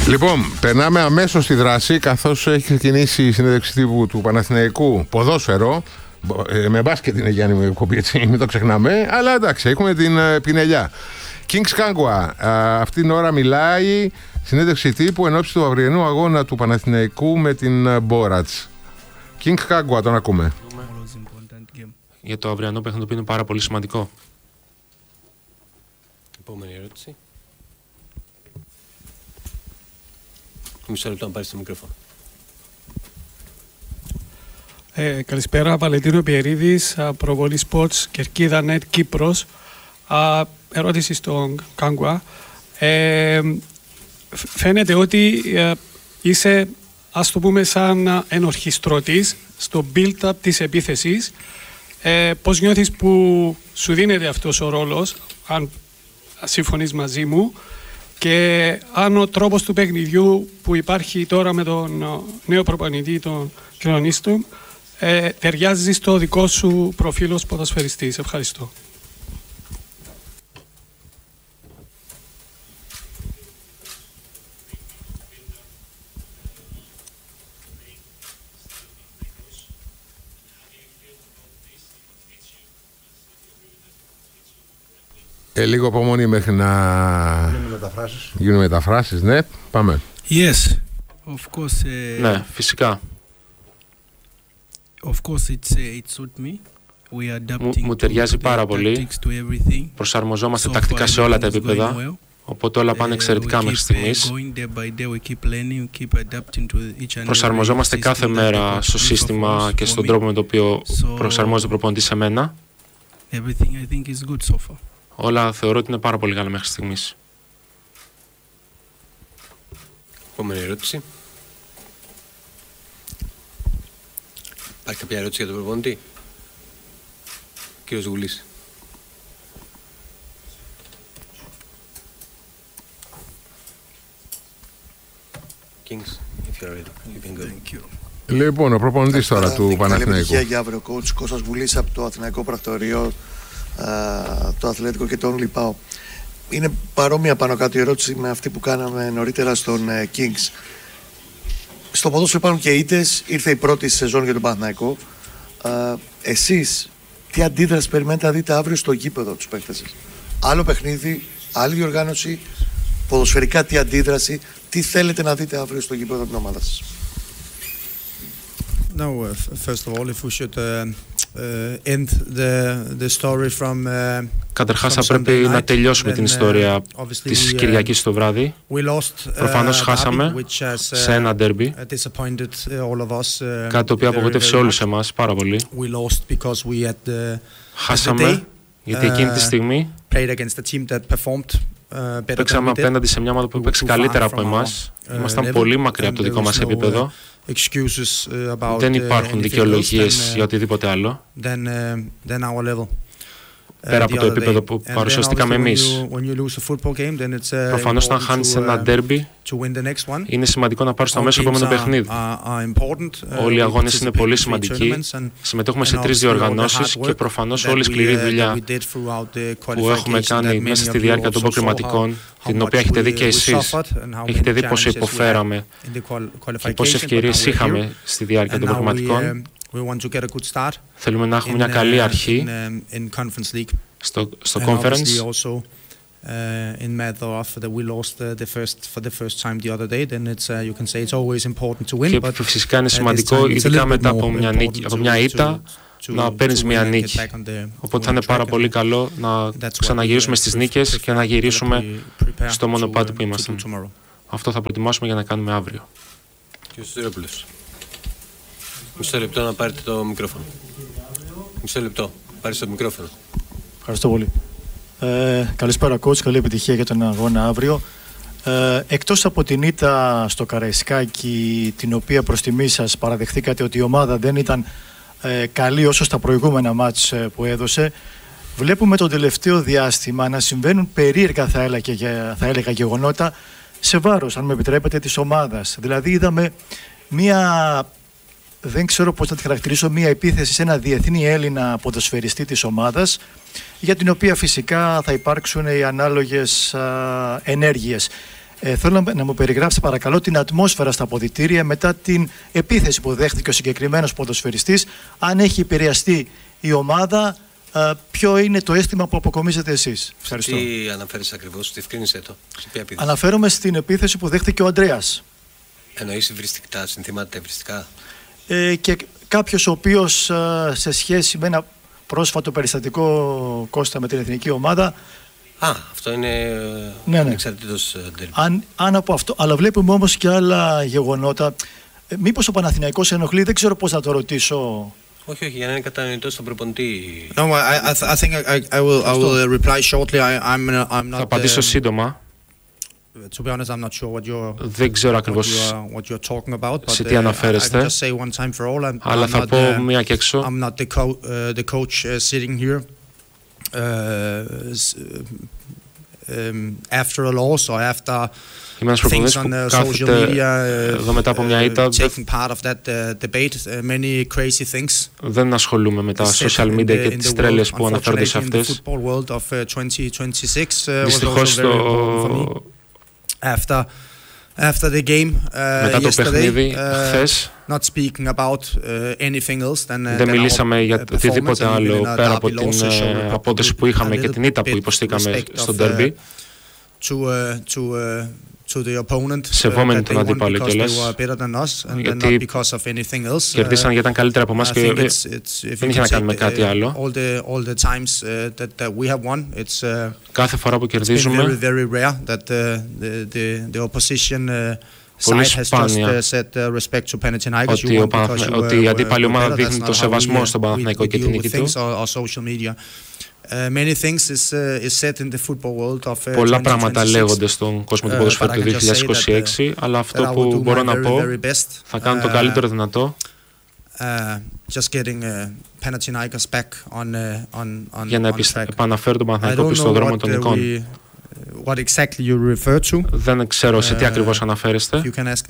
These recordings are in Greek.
Λοιπόν, περνάμε αμέσως στη δράση, καθώς έχει ξεκινήσει η συνέντευξη τύπου του Παναθηναϊκού ποδόσφαιρο. Με μπάσκετ είναι, Γιάννη μου, εκπομπή, έτσι, μην το ξεχνάμε. Αλλά εντάξει, έχουμε την πινελιά. Kings Kangwa, αυτή την ώρα μιλάει, συνέντευξη τύπου εν ώψη του αυριανού αγώνα του Παναθηναϊκού με την Μπόρατς. Kings Kangwa, τον ακούμε. Για το αυριανό παιχνίδι που είναι πάρα πολύ σημαντικό. Επόμενη ερώτηση. Μισό λεπτό να πάρεις το μικρόφωνο. Καλησπέρα, Βαλεντίνο Πιερίδης, προβολή Sports, Κερκίδα Net, Κύπρος. Ερώτηση στον Kangwa. Φαίνεται ότι είσαι, ας το πούμε, σαν ενορχιστρωτής στο build-up της επίθεσης. Πώς νιώθεις που σου δίνεται αυτός ο ρόλος, αν συμφωνείς μαζί μου, και αν ο τρόπος του παιχνιδιού που υπάρχει τώρα με τον νέο προπονητή, τον Κρονίστου, ταιριάζει στο δικό σου προφίλ ως ποδοσφαιριστής. Ευχαριστώ. Λίγο απομονή μέχρι να γίνουν μεταφράσεις. Ναι, πάμε. Yes, of course. Ναι, φυσικά. Of course, it suit me. Μου ταιριάζει πάρα πολύ. Προσαρμοζόμαστε τακτικά σε όλα τα επίπεδα. Οπότε όλα πάνε εξαιρετικά μέχρι στιγμής. Προσαρμοζόμαστε κάθε μέρα στο σύστημα και στον τρόπο με το οποίο προσαρμόζεται ο προπονητής σε μένα. Όλα θεωρώ ότι είναι πάρα πολύ καλά μέχρι στιγμής. Επόμενη ερώτηση. Υπάρχει κάποια ερώτηση για τον προπονητή? Κύριος Γουλής. Kings, if you're ready, you can go. Thank you. Λοιπόν, ο προπονητής τώρα του Παναθηναϊκού. Καλή επιτυχία για αύριο, coach. Κώστας Γουλής από το Αθηναϊκό Πρακτορείο, το Αθλέτικο και τον Λιπάο. Είναι παρόμοια πάνω κάτω η ερώτηση με αυτή που κάναμε νωρίτερα στον Kings. Στο ποδόσφαιρο υπάρχουν και ήττες. Ήρθε η πρώτη σεζόν για τον Παναθηναϊκό. Εσείς τι αντίδραση περιμένετε να δείτε αύριο στο γήπεδο τους παίκτες σας? Άλλο παιχνίδι, άλλη διοργάνωση, ποδοσφαιρικά τι αντίδραση, τι θέλετε να δείτε αύριο στο γήπεδο την ομάδα σας? No, first of all, if we should end the story from Καταρχάς θα πρέπει να τελειώσουμε την ιστορία της Κυριακής το βράδυ. Προφανώς χάσαμε σε ένα ντέρμπι, κάτι το οποίο απογοήτευσε όλους εμάς πάρα πολύ. Χάσαμε γιατί εκείνη τη στιγμή παίξαμε απέναντι σε μια ομάδα που παίξει καλύτερα από εμάς. Ήμασταν πολύ μακριά από το δικό μας επίπεδο. Δεν υπάρχουν δικαιολογίες για οτιδήποτε άλλο πέρα από το επίπεδο που παρουσιαστήκαμε εμείς. Προφανώς όταν χάνεις ένα ντέρμπι είναι σημαντικό να πάρεις το αμέσως επόμενο παιχνίδι. Όλοι οι αγώνες είναι πολύ σημαντικοί. Συμμετέχουμε σε 3 διοργανώσεις και προφανώς όλη η σκληρή δουλειά που έχουμε κάνει μέσα στη διάρκεια των προκριματικών, την οποία έχετε δει και εσείς, έχετε δει πόσο υποφέραμε και πόσες ευκαιρίες είχαμε στη διάρκεια των προκριματικών. Θέλουμε να έχουμε μια καλή αρχή στο conference. Και φυσικά είναι σημαντικό, ειδικά μετά από μια ήττα, να παίρνεις μια νίκη. Οπότε θα είναι πάρα πολύ καλό να ξαναγυρίσουμε στις νίκες και να γυρίσουμε στο μονοπάτι που είμαστε. Αυτό θα προετοιμάσουμε για να κάνουμε αύριο. Μισό λεπτό να πάρετε το μικρόφωνο. Μισό λεπτό. Πάρεις το μικρόφωνο. Ευχαριστώ πολύ. Καλησπέρα, coach. Καλή επιτυχία για τον αγώνα αύριο. Εκτός από την ήττα στο Καραϊσκάκι, την οποία προς τιμή σας παραδεχθήκατε ότι η ομάδα δεν ήταν καλή όσο στα προηγούμενα μάτς που έδωσε, βλέπουμε το τελευταίο διάστημα να συμβαίνουν περίεργα, θα έλεγα, γεγονότα σε βάρος, αν με επιτρέπετε, της ομάδας. Δηλαδή είδαμε μία, δεν ξέρω πώς να τη χαρακτηρίσω, μία επίθεση σε ένα διεθνή Έλληνα ποδοσφαιριστή της ομάδας, για την οποία φυσικά θα υπάρξουν οι ανάλογες ενέργειες. Θέλω να μου περιγράψετε παρακαλώ την ατμόσφαιρα στα αποδυτήρια μετά την επίθεση που δέχτηκε ο συγκεκριμένος ποδοσφαιριστής, αν έχει επηρεαστεί η ομάδα, ποιο είναι το αίσθημα που αποκομίζετε εσείς. Ευχαριστώ. Τι αναφέρεις ακριβώς, διευκρίνησέ το. Αναφέρομαι στην επίθεση που δέχτηκε ο Ανδρέας. Εννοείς υβριστικά, συνθήματα υβριστικά. Και κάποιος ο οποίος σε σχέση με ένα πρόσφατο περιστατικό, Κώστα, με την εθνική ομάδα. Αυτό είναι ανεξαρτήτως ντέρμπι. Αν από αυτό, αλλά βλέπουμε όμως και άλλα γεγονότα. Μήπως ο Παναθηναϊκός ενοχλεί, δεν ξέρω πώς να το ρωτήσω. Όχι, για να είναι κατανοητό στον προπονητή. No, I think I will reply shortly. I'm not. Θα απαντήσω σύντομα. To be honest, I'm not sure δεν ξέρω ακριβώς σε τι αναφέρεστε, αλλά θα πω μία και έξω. I'm not the coach sitting here after a loss or after Είμαι ένας προπονητής που κάθεται εδώ μετά από μια ήττα. Δεν ασχολούμαι με τα social media και τις τρέλες που αναφέρονται σε αυτές. Δυστυχώς after the game μετά το παιχνίδι χθες δεν μιλήσαμε για οτιδήποτε άλλο πέρα από την απόδοση που είχαμε και την ήττα που υποστήκαμε στο ντέρμπι. Σεβόμενοι τον αντίπαλο κιόλας, γιατί κερδίσαν γιατί ήταν καλύτερα από εμάς και δεν είχε να κάνει με κάτι άλλο. Κάθε φορά που κερδίζουμε, πολύ σπάνια ότι η αντίπαλη ομάδα δείχνει το σεβασμό στον Παναθηναϊκό και την νίκη του. Πολλά πράγματα λέγονται στον κόσμο του ποδοσφαίρου του 2026, αλλά αυτό που μπορώ να πω, θα κάνω το καλύτερο δυνατό για να επαναφέρω τον Παναθηναϊκό πίσω στον δρόμο των νικών. Δεν ξέρω σε τι ακριβώς αναφέρεστε.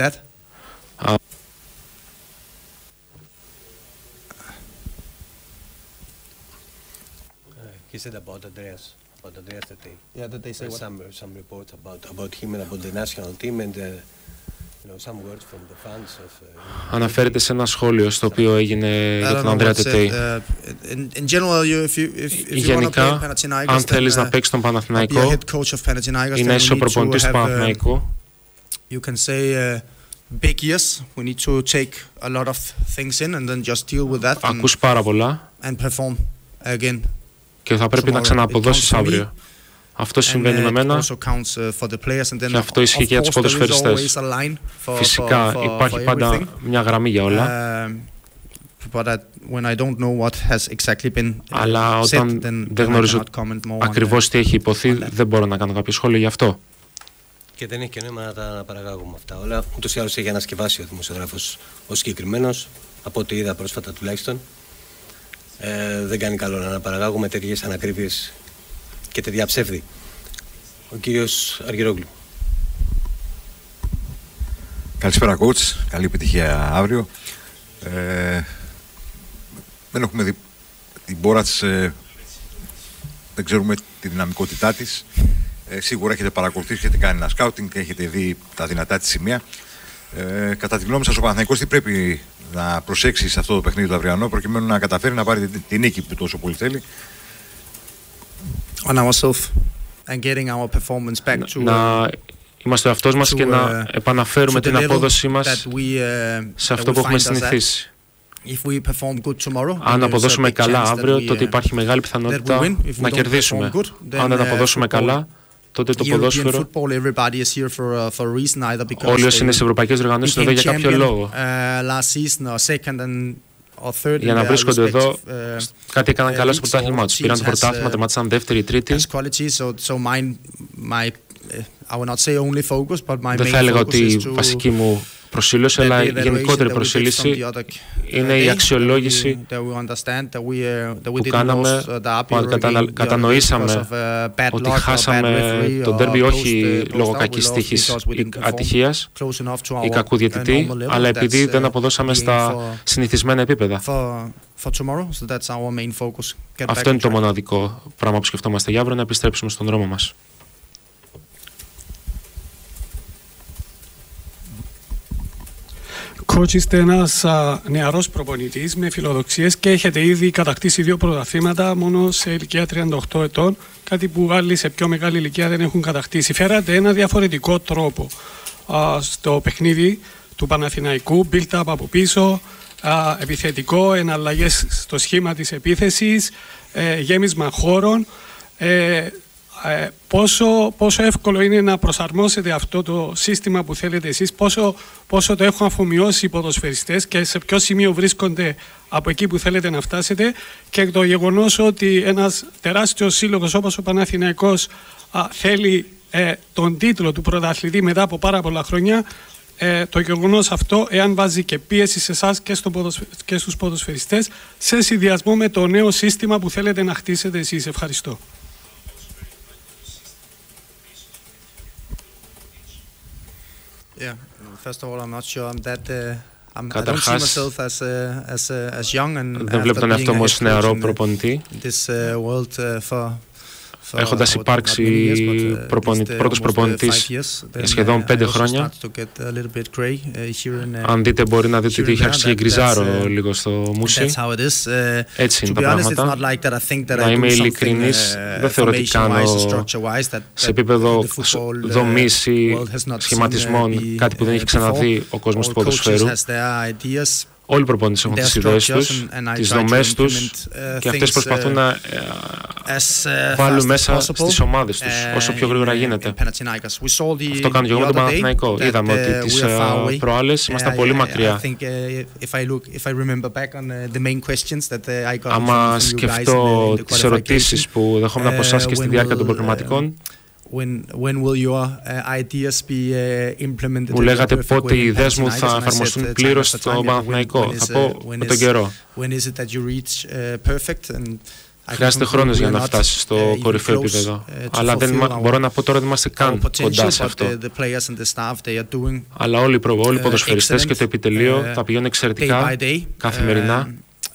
He said about Andreas that they said some reports about him and about the national team and some words from the fans of. Αναφέρεται σε ένα σχόλιο στο οποίο έγινε για τον Ανδρέα Τετέι. Γενικά, αν θέλεις να παίξεις τον Παναθηναϊκό ή να είσαι ο προπονητής του Παναθηναϊκού, ακούς πάρα πολλά και θα πρέπει να ξανααποδώσεις αύριο. Αυτό συμβαίνει με μένα και αυτό ισχύει και για τους ποδοσφαιριστές. Φυσικά υπάρχει πάντα μια γραμμή για όλα, αλλά όταν δεν γνωρίζω ακριβώς τι έχει υποθεί, δεν μπορώ να κάνω κάποιο σχόλιο γι' αυτό. Και δεν έχει και νόημα να τα παραγάγουμε αυτά όλα. Ούτως ή άλλως έχει ανασκευάσει ο δημοσιογράφος ο συγκεκριμένος, από ό,τι είδα πρόσφατα τουλάχιστον. Δεν κάνει καλό να αναπαραγάγουμε τέτοιες ανακρίβειες και τέτοια ψεύδη. Ο κύριος Αργυρόγλου. Καλησπέρα coach, καλή επιτυχία αύριο. Δεν έχουμε δει την πόρα της, δεν ξέρουμε τη δυναμικότητά της. Σίγουρα έχετε παρακολουθήσει, έχετε κάνει ένα σκάουτινγκ και έχετε δει τα δυνατά της σημεία. Κατά τη γνώμη σας ο Παναθηναϊκός τι πρέπει να προσέξει σε αυτό το παιχνίδι του αυριανό προκειμένου να καταφέρει να πάρει τη νίκη που τόσο πολύ θέλει? Να είμαστε ο εαυτός μας και να επαναφέρουμε την απόδοσή μας σε αυτό που έχουμε συνηθίσει. Αν αποδώσουμε καλά αύριο, τότε υπάρχει μεγάλη πιθανότητα να κερδίσουμε. Αν δεν αποδώσουμε καλά, τότε το ποδόσφαιρο, όλοι όσοι είναι σε ευρωπαϊκές οργανώσεις είναι εδώ για κάποιο λόγο. Για να βρίσκονται εδώ, κάτι έκαναν καλά στο πρωτάθλημα τους. Πήραν το πρωτάθλημα, τερμάτισαν δεύτερη ή τρίτη. Δεν θα έλεγα ότι η βασική μου προσήλωση, αλλά η γενικότερη προσήλωση είναι η αξιολόγηση που κάναμε, που κατανοήσαμε ότι χάσαμε τον ντέρμπι όχι λόγω κακής τύχης ή ατυχίας ή κακού διαιτητή, αλλά επειδή δεν αποδώσαμε στα συνηθισμένα επίπεδα. Αυτό είναι το μοναδικό πράγμα που σκεφτόμαστε για αύριο, να επιστρέψουμε στον δρόμο μας. coach, είστε ένας νεαρός προπονητής με φιλοδοξίες και έχετε ήδη κατακτήσει 2 πρωταθλήματα μόνο σε ηλικία 38 ετών, κάτι που άλλοι σε πιο μεγάλη ηλικία δεν έχουν κατακτήσει. Φέρατε ένα διαφορετικό τρόπο στο παιχνίδι του Παναθηναϊκού, build-up από πίσω, επιθετικό, εναλλαγές στο σχήμα της επίθεσης, γέμισμα χώρων. Πόσο εύκολο είναι να προσαρμόσετε αυτό το σύστημα που θέλετε εσείς, πόσο το έχουν αφομοιώσει οι ποδοσφαιριστές και σε ποιο σημείο βρίσκονται από εκεί που θέλετε να φτάσετε, και το γεγονός ότι ένας τεράστιος σύλλογος όπως ο Παναθηναϊκός θέλει τον τίτλο του πρωταθλητή μετά από πάρα πολλά χρόνια, το γεγονός αυτό, εάν βάζει και πίεση σε εσάς και στους ποδοσφαιριστές, σε συνδυασμό με το νέο σύστημα που θέλετε να χτίσετε εσείς. Ευχαριστώ. Yeah. First of all, I'm not sure I'm that. I don't see myself as young and δεν βλέπω τον εαυτό μου ως νεαρό προπονητή. Έχοντας υπάρξει πρώτος προπονητής για σχεδόν 5 χρόνια, αν δείτε μπορεί να δείτε ότι είχε αρχίσει και γκριζάρω λίγο στο μουσί. Έτσι είναι τα πράγματα. Να είμαι ειλικρινής, δεν θεωρώ ότι κάνω σε επίπεδο δομής ή σχηματισμών κάτι που δεν έχει ξαναδεί ο κόσμος του ποδοσφαίρου. Όλοι οι προπονητές έχουν τις ιδέες τους, τις δομές τους και αυτές προσπαθούν να βάλουν μέσα στις ομάδες τους όσο πιο γρήγορα γίνεται. Αυτό κάνουν και εγώ με τον Παναθηναϊκό. Είδαμε ότι τις προάλλες ήμασταν πολύ μακριά. Άμα σκεφτώ τις ερωτήσεις που δεχόμουν από εσάς και στη διάρκεια των προγραμματικών, μου λέγατε πότε οι ιδέες μου θα εφαρμοστούν πλήρως στο Παναθηναϊκό. Θα πω με τον καιρό. Χρειάζεται χρόνος για να φτάσει στο κορυφαίο επίπεδο. Αλλά μπορώ να πω τώρα δεν είμαστε καν κοντά σε αυτό. Αλλά όλοι οι ποδοσφαιριστές και το επιτελείο τα πηγαίνουν εξαιρετικά καθημερινά.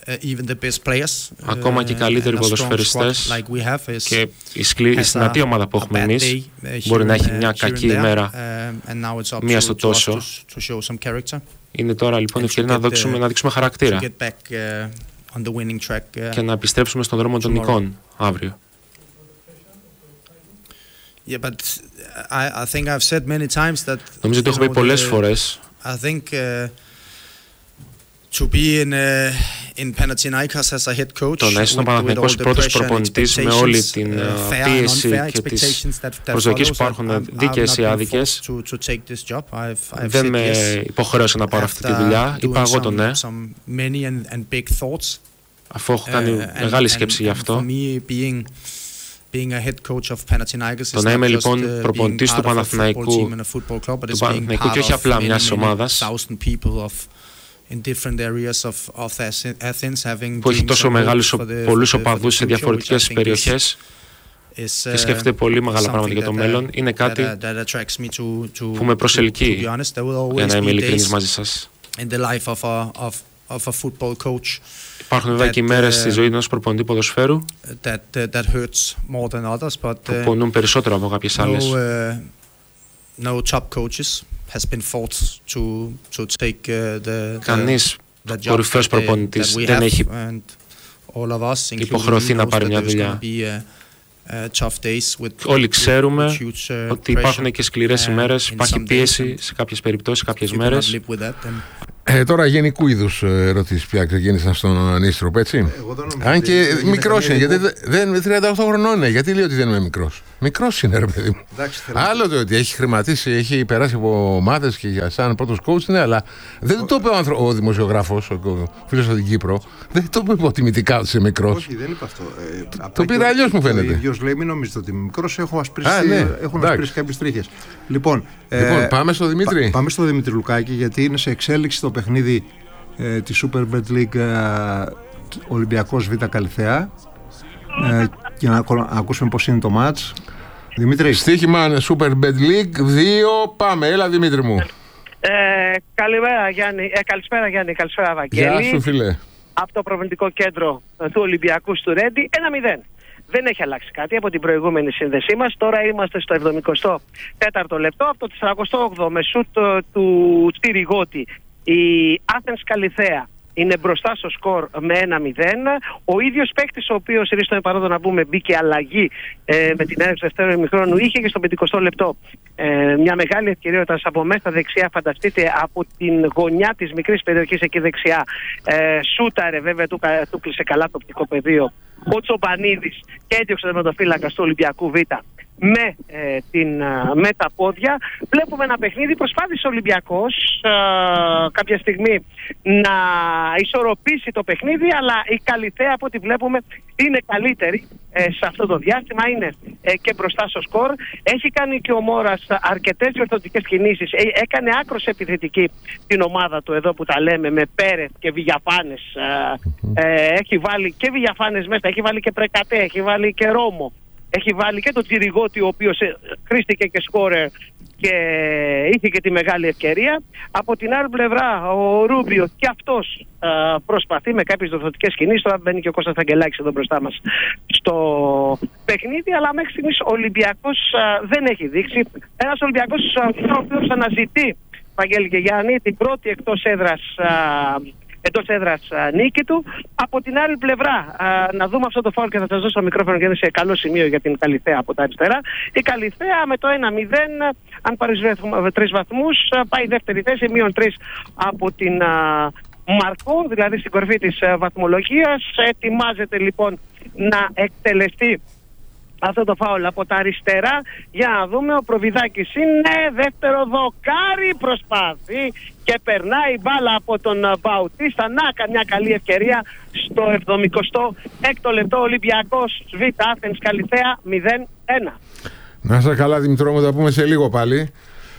Ακόμα και οι καλύτεροι ποδοσφαιριστές και η δυνατή ομάδα που έχουμε εμείς μπορεί να έχει μια κακή ημέρα μία στο τόσο. Είναι τώρα λοιπόν η ευκαιρία να δείξουμε χαρακτήρα και να επιστρέψουμε στον δρόμο των νικών αύριο. Νομίζω ότι έχω πει πολλές φορές το να είσαι στον Παναθηναϊκός πρώτος προπονητής με όλη την πίεση και τις προσδοκίες που υπάρχουν, δίκαιες ή άδικες, δεν με υποχρέωσε να πάρω αυτή τη δουλειά. Είπα εγώ το ναι, αφού έχω κάνει μεγάλη σκέψη γι' αυτό. Το να είμαι λοιπόν προπονητής του Παναθηναϊκού και όχι απλά μιας ομάδας που έχει τόσο πολλούς οπαδούς σε διαφορετικές περιοχές και σκέφτεται πολύ μεγάλα πράγματα για το μέλλον, είναι κάτι που με προσελκύει, για να είμαι ειλικρινής μαζί σας. Υπάρχουν βέβαια και ημέρες στη ζωή ενός προπονητή ποδοσφαίρου που πονούν περισσότερο από κάποιες άλλες. Κανείς κορυφαίος προπονητής δεν έχει υποχρεωθεί να πάρει μια δουλειά. Όλοι ξέρουμε ότι υπάρχουν και σκληρές ημέρες, υπάρχει πίεση σε κάποιες περιπτώσεις, κάποιες μέρες. Τώρα γενικού είδους ερωτήσεις πια ξεκίνησαν στον Νίστροπ, έτσι. Αν και μικρός είναι, γιατί δεν είναι 38 χρονών είναι. Γιατί λέει ότι δεν είμαι μικρός. Μικρός είναι, ρε παιδί μου. Άλλο το ότι έχει χρηματίσει, έχει περάσει από ομάδες και σαν πρώτος coach, ναι, αλλά δεν το είπε ο δημοσιογράφος, ο φίλος από την Κύπρο. Δεν το είπε τιμητικά ότι είσαι μικρός. Όχι, δεν είπα αυτό. Το πήρα αλλιώς, μου φαίνεται. Ο ίδιος λέει, μην νομίζετε ότι είμαι μικρός, έχουν ασπρίσει κάποιες τρίχες. Λοιπόν, πάμε στο Δημήτρη. Πάμε στο Δημήτρη Λουκάκη, γιατί είναι σε εξέλιξη το παιχνίδι της Super Bet League Ολυμπιακός Β Καλυθέα, για να ακούσουμε πώς είναι το μάτς. Δημήτρη. Στοίχημα Super Bet League 2, πάμε, έλα Δημήτρη μου. Καλημέρα Γιάννη, καλησπέρα Γιάννη, καλησπέρα Βαγγέλη. Γεια σου φίλε. Από το προπονητικό κέντρο του Ολυμπιακού του Ρέντι, 1-0. Δεν έχει αλλάξει κάτι από την προηγούμενη σύνδεσή μας. Τώρα είμαστε στο 74ο λεπτό, από το 48ο με σούτ του Τσιριγότη Η Athens Καλιθέα είναι μπροστά στο σκορ με 1-0. Ο ίδιος παίκτης, ο οποίος Ρίστο παρόδο να πούμε μπήκε αλλαγή με την έναρξη του δεύτερου ημιχρόνου, είχε και στο 50 λεπτό μια μεγάλη ευκαιρία όταν από μέσα δεξιά, φανταστείτε, από την γωνιά της μικρής περιοχής εκεί δεξιά, σούταρε, βέβαια του κλείσε καλά το οπτικό πεδίο ο Τσομπανίδης και έδιωξε τον τερματοφύλακα του Ολυμπιακού Β με τα πόδια. Βλέπουμε ένα παιχνίδι, προσπάθησε ο Ολυμπιακός κάποια στιγμή να ισορροπήσει το παιχνίδι, αλλά η Καλιθέα από ό,τι βλέπουμε είναι καλύτερη σε αυτό το διάστημα, είναι και μπροστά στο σκορ. Έχει κάνει και ο Μόρας αρκετές διορθωτικές κινήσεις, έκανε άκρως επιθετική την ομάδα του εδώ που τα λέμε, με Πέρεθ και Βηγιαφάνες. Έχει βάλει και Βηγιαφάνες μέσα, έχει βάλει και Πρεκατέ, έχει βάλει και Ρώμο, έχει βάλει και τον Τσιριγότη, ο οποίος χρήστηκε και σκόρε και είχε και τη μεγάλη ευκαιρία. Από την άλλη πλευρά ο Ρούμπιο και αυτός προσπαθεί με κάποιες διορθωτικές κινήσεις. Τώρα μπαίνει και ο Κώστας Αγγελάκης εδώ μπροστά μας στο παιχνίδι, αλλά μέχρι στιγμής ο Ολυμπιακός δεν έχει δείξει. Ένας Ολυμπιακός ο οποίος αναζητεί, Βαγγέλη και Γιάννη, την πρώτη εκτός έδρας νίκη του. Από την άλλη πλευρά, να δούμε αυτό το φάουλ και θα σας δώσω το μικρόφωνο γιατί είναι σε καλό σημείο για την Καλιθέα από τα αριστερά. Η Καλιθέα με το 1-0, αν πάρει 3 βαθμούς, πάει δεύτερη θέση, μείον 3 από την Μαρκό, δηλαδή στην κορυφή της βαθμολογίας. Ετοιμάζεται λοιπόν να εκτελεστεί αυτό το φάουλ από τα αριστερά. Για να δούμε, ο Προβιδάκης είναι δεύτερο δοκάρι, προσπάθει και περνάει μπάλα από τον Μπαουτίστα. Να, καμιά καλή ευκαιρία στο 76ο λεπτό. Ολυμπιακός Β Athens Καλιθέα 0-1. Να είστε καλά, Δημητρό μου, θα πούμε σε λίγο πάλι.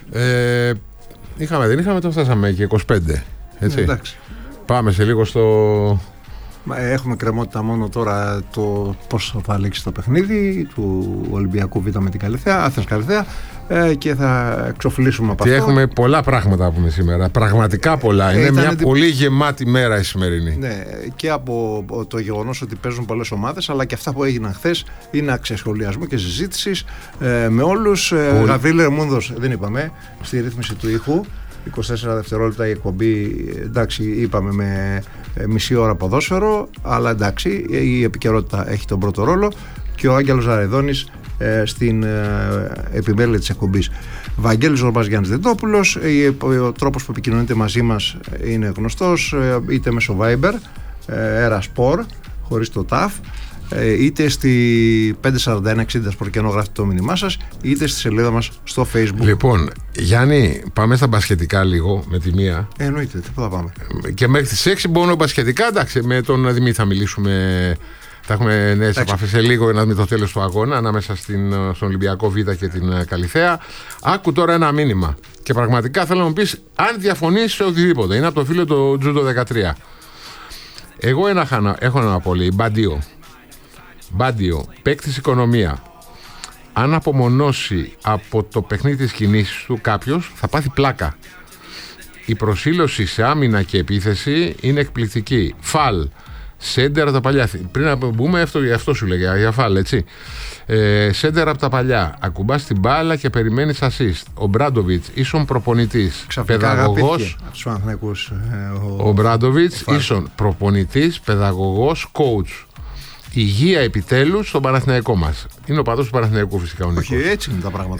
Δεν είχαμε, το φτάσαμε και 25, έτσι. Εντάξει. Πάμε σε λίγο στο... Έχουμε κρεμότητα μόνο τώρα το πώς θα λήξει το παιχνίδι του Ολυμπιακού Β με την Καλιθέα, Athens Καλιθέα, και θα εξοφλήσουμε από αυτό. Και έχουμε πολλά πράγματα να πούμε σήμερα. Πραγματικά πολλά. Είναι μια πολύ γεμάτη μέρα η σημερινή. Ναι, και από το γεγονός ότι παίζουν πολλές ομάδες, αλλά και αυτά που έγιναν χθες είναι αξιοσχολιασμό και συζήτηση με όλους. Γαβρίλ Ρεμούνδος, δεν είπαμε, στη ρύθμιση του ήχου. 24 δευτερόλεπτα η εκπομπή, εντάξει, είπαμε με μισή ώρα ποδόσφαιρο, αλλά εντάξει, η επικαιρότητα έχει τον πρώτο ρόλο, και ο Άγγελος Ζαρεδόνης στην επιμέλεια της εκπομπής. Βαγγέλης Ζορμπάς, Γιάννης Δεντόπουλος. Ο τρόπος που επικοινωνείτε μαζί μας είναι γνωστός, είτε μέσω Viber, Eraspor, χωρίς το TAF, είτε στη 541-60 προκενό γράφετε το μήνυμά σας, είτε στη σελίδα μας στο Facebook. Λοιπόν, Γιάννη, πάμε στα μπασκετικά λίγο με τη μία. Εννοείται, τι θα πάμε. Και μέχρι τις 6 μόνο μπασκετικά, εντάξει, με τον Δημήτρη θα μιλήσουμε. Θα έχουμε νέες επαφές σε λίγο με το τέλος του αγώνα ανάμεσα στον Ολυμπιακό Β και την Καλιθέα. Άκου τώρα ένα μήνυμα. Και πραγματικά θέλω να μου πεις αν διαφωνείς σε οτιδήποτε. Είναι από το φίλο του Τζούντο 13. Εγώ έχω ένα πολύ. Μπάντιο, παίκτης οικονομία. Αν απομονώσει από το παιχνίδι της κινήσης του κάποιος, θα πάθει πλάκα. Η προσήλωση σε άμυνα και επίθεση είναι εκπληκτική. Φαλ, σέντερ από τα παλιά. Πριν να μπούμε, αυτό σου λέγε για φαλ, έτσι. Σέντερ από τα παλιά. Ακουμπάς την μπάλα και περιμένεις assist. Ο Μπράντοβιτς, ίσον προπονητής. Παιδαγωγός. Ο Μπράντοβιτς, ίσον προπονητής, παιδαγωγός, coach. Υγεία επιτέλους στον Παναθηναϊκό μας. Είναι ο παδός του Παναθηναϊκού φυσικά ο Νίκος. Όχι, έτσι είναι τα πράγματα.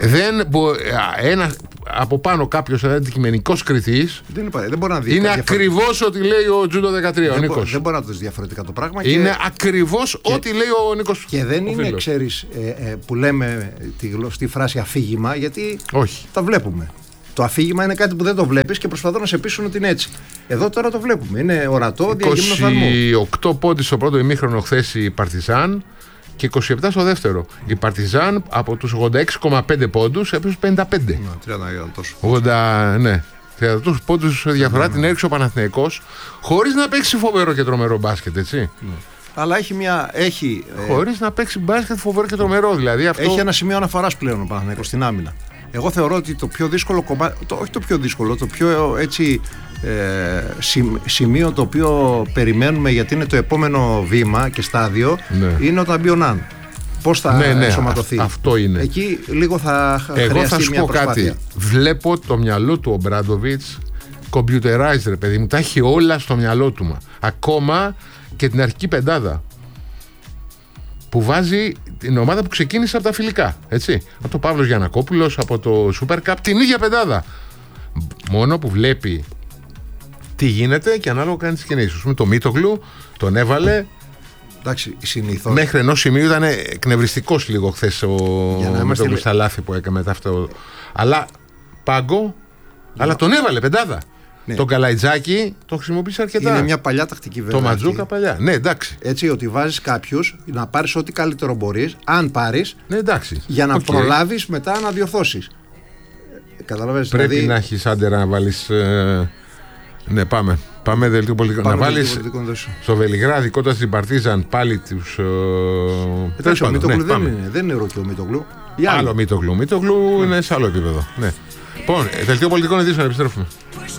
Από πάνω κάποιος αντικειμενικός κριτής δεν μπορεί να δει. Είναι ακριβώς ό,τι λέει ο Τζούντο 13 ο Νίκος. Δεν μπορεί να δει διαφορετικά το πράγμα. Είναι ακριβώς ό,τι λέει ο Νίκος. Και δεν είναι, ξέρεις, που λέμε τη γνωστή φράση αφήγημα, γιατί όχι, τα βλέπουμε. Το αφήγημα είναι κάτι που δεν το βλέπεις και προσπαθούν να σε πείσουν ότι είναι έτσι. Εδώ τώρα το βλέπουμε. Είναι ορατό, διαγύμνο φαρμού. 28 πόντους στο πρώτο ημίχρονο χθες η Παρτιζάν και 27 στο δεύτερο. Η Παρτιζάν από τους 86,5 πόντους έπαιζε 55. 30 τους πόντους διαφορά την έριξε ο Παναθηναϊκός χωρίς να παίξει φοβερό και τρομερό μπάσκετ, έτσι. Αλλά έχει χωρίς να παίξει μπάσκετ φοβερό και τρομερό, δηλαδή αυτό. Έχει ένα σημείο αναφοράς πλέον ο Παναθηναϊκός στην άμυνα. Εγώ θεωρώ ότι το πιο δύσκολο κομμάτι, όχι το πιο δύσκολο, το πιο έτσι σημείο το οποίο περιμένουμε, γιατί είναι το επόμενο βήμα και στάδιο, είναι όταν μπει ο Ναν. Πώς θα ενσωματωθεί. Αυτό είναι. Εκεί λίγο θα χρειαστεί μια προσπάθεια. Εγώ θα σου πω κάτι. Βλέπω το μυαλό του ο Μπράντοβιτς computerized, ρε παιδί μου, τα έχει όλα στο μυαλό του. Ακόμα και την αρχική πεντάδα που βάζει την ομάδα που ξεκίνησε από τα φιλικά. Έτσι. Από το Παύλος Γιαννακόπουλος, από το Super Cup, την ίδια πεντάδα. Μόνο που βλέπει τι γίνεται και ανάλογα κάνει τις κινήσεις. Με το Μίτογλου τον έβαλε. Εντάξει, συνήθως. Μέχρι ενός σημείου ήταν εκνευριστικός λίγο χθες ο Μίτογλου στα λάθη που έκανε μετά αυτό. Αλλά πάγκο, αλλά τον έβαλε πεντάδα. Ναι. Τον Καλαϊτζάκη το χρησιμοποίησε αρκετά. Είναι μια παλιά τακτική βέβαια. Το Ματζούκα παλιά. Ναι, εντάξει. Έτσι, ότι βάζεις κάποιους να πάρεις ό,τι καλύτερο μπορείς, αν πάρεις, ναι, εντάξει. Για να προλάβεις μετά να διορθώσεις. Καταλαβαίνεις. Πρέπει δηλαδή... να έχεις άντερα να βάλεις. Ναι, πάμε. Πάμε δελτίο πολιτικών. Να βάλεις στο Βελιγράδι κοντά στην Παρτίζαν πάλι τους. Εντάξει, ο Μίτογλου δεν είναι ροκιό Μίτογλου. Άλλο Μίτογλου. Μίτογλου είναι σε άλλο επίπεδο. Ναι. Λοιπόν, δελτίο πολιτικών ειδήσεων, επιστρέφουμε.